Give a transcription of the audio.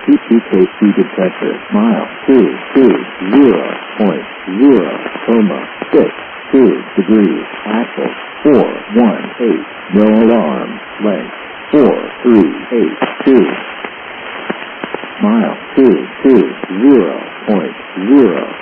TKC detector. Mile 220.6 degrees. Axle 418. No alarm. Length 4382. Mile 220.0